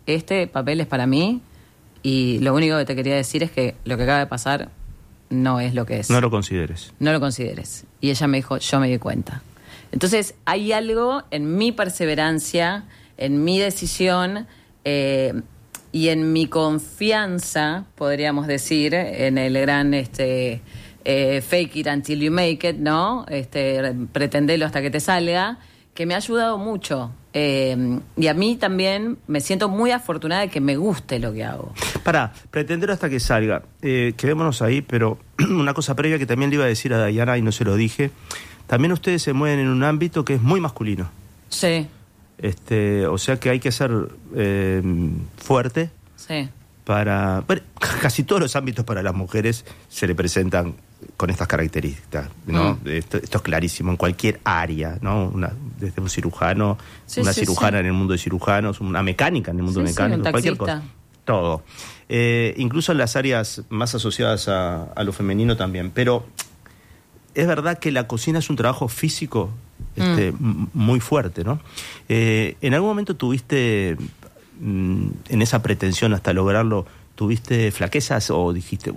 este papel es para mí y lo único que te quería decir es que lo que acaba de pasar no es lo que es. No lo consideres. No lo consideres. Y ella me dijo, yo me di cuenta. Entonces, hay algo en mi perseverancia, en mi decisión y en mi confianza, podríamos decir, en el gran fake it until you make it, ¿no? Pretendelo hasta que te salga, que me ha ayudado mucho. Y a mí también me siento muy afortunada de que me guste lo que hago. Pretender hasta que salga. Quedémonos ahí, pero una cosa previa que también le iba a decir a Dayana y no se lo dije. También ustedes se mueven en un ámbito que es muy masculino. Sí. O sea que hay que ser fuerte. Sí. Bueno, casi todos los ámbitos para las mujeres se le presentan con estas características, ¿no? Esto es clarísimo en cualquier área, ¿no? Desde un cirujano, una cirujana en el mundo de cirujanos, una mecánica en el mundo de mecánicos, cualquier cosa. Todo. Incluso en las áreas más asociadas a lo femenino también. Pero es verdad que la cocina es un trabajo físico muy fuerte, ¿no? ¿En algún momento tuviste, en esa pretensión hasta lograrlo, tuviste flaquezas o dijiste...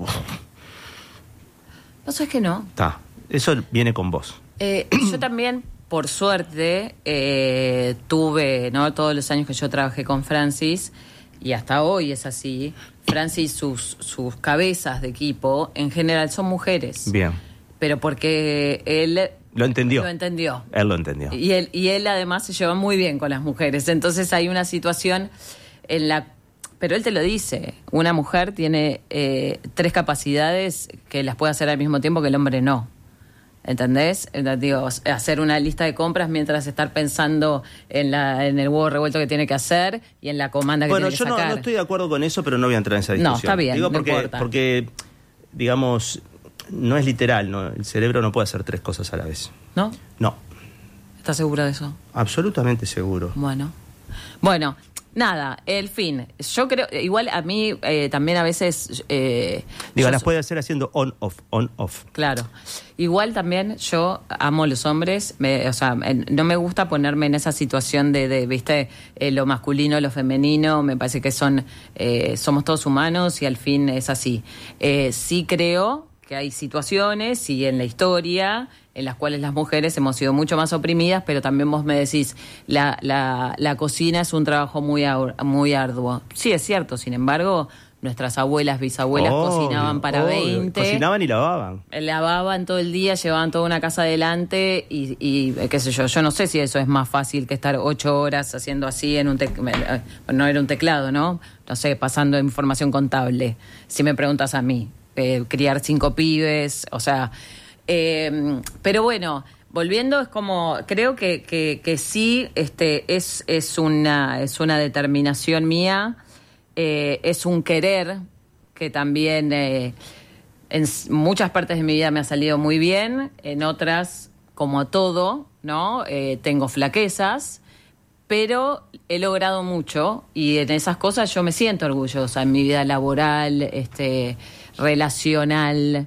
No sé, es que no. Eso viene con vos. Yo también, por suerte, tuve, ¿no? Todos los años que yo trabajé con Francis, y hasta hoy es así, Francis, sus cabezas de equipo, en general son mujeres. Bien. Pero porque él... Lo entendió. Él lo entendió. Y él además se lleva muy bien con las mujeres. Entonces hay una situación en la... Pero él te lo dice, una mujer tiene 3 capacidades que las puede hacer al mismo tiempo que el hombre no. ¿Entendés? Digo, hacer una lista de compras mientras estar pensando en el huevo revuelto que tiene que hacer y en la comanda que tiene que sacar. Bueno, yo no estoy de acuerdo con eso, pero no voy a entrar en esa discusión. No, está bien, Digo, no importa. porque, digamos, no es literal, ¿no? El cerebro no puede hacer 3 cosas a la vez. ¿No? No. ¿Estás segura de eso? Absolutamente seguro. Bueno, nada, el fin. Yo creo, igual a mí también a veces... las puede hacer haciendo on-off. Claro. Igual también yo amo a los hombres, no me gusta ponerme en esa situación de ¿viste? Lo masculino, lo femenino, me parece que somos todos humanos y al fin es así. Sí creo que hay situaciones y en la historia en las cuales las mujeres hemos sido mucho más oprimidas, pero también vos me decís, la cocina es un trabajo muy arduo. Sí, es cierto, sin embargo, nuestras abuelas, bisabuelas cocinaban para 20. Cocinaban y lavaban. Lavaban todo el día, llevaban toda una casa adelante y qué sé yo no sé si eso es más fácil que estar 8 horas haciendo así en no era un teclado, ¿no? No sé, pasando información contable, si me preguntas a mí. Criar 5 pibes, pero bueno, volviendo, es como, creo que sí, es una determinación mía, es un querer que también en muchas partes de mi vida me ha salido muy bien, en otras, como todo, ¿no? Tengo flaquezas, pero he logrado mucho y en esas cosas yo me siento orgullosa en mi vida laboral, relacional,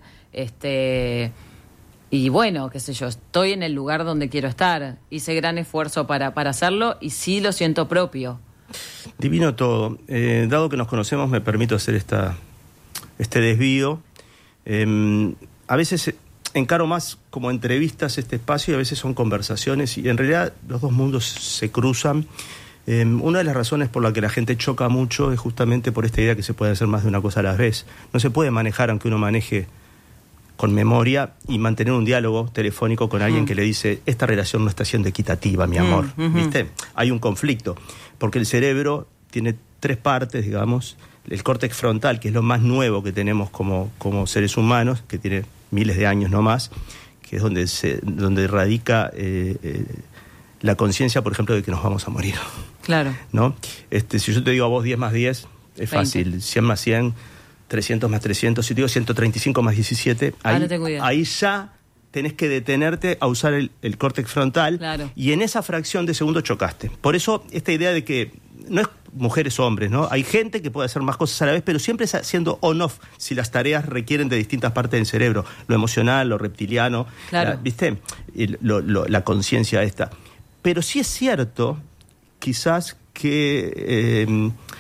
y bueno, qué sé yo, estoy en el lugar donde quiero estar, hice gran esfuerzo para hacerlo y sí lo siento propio. Divino todo. Dado que nos conocemos, me permito hacer este desvío. A veces encaro más como entrevistas este espacio y a veces son conversaciones y en realidad los dos mundos se cruzan. Una de las razones por la que la gente choca mucho es justamente por esta idea que se puede hacer más de una cosa a la vez. No se puede manejar, aunque uno maneje con memoria, y mantener un diálogo telefónico con alguien que le dice, esta relación no está siendo equitativa, mi amor. ¿Viste? Hay un conflicto, porque el cerebro tiene 3 partes, digamos. El córtex frontal, que es lo más nuevo que tenemos como seres humanos, que tiene miles de años no más, que es donde radica la conciencia, por ejemplo, de que nos vamos a morir. Claro. ¿No? Si yo te digo a vos 10 más 10, es fácil. 100 más 100, 300 más 300. Si te digo 135 más 17, ahí ya tenés que detenerte a usar el córtex frontal. Claro. Y en esa fracción de segundo chocaste. Por eso esta idea de que no es mujeres o hombres, ¿no? Hay gente que puede hacer más cosas a la vez, pero siempre haciendo on-off, si las tareas requieren de distintas partes del cerebro, lo emocional, lo reptiliano, claro. ¿Viste? La conciencia esta. Pero sí es cierto, quizás, que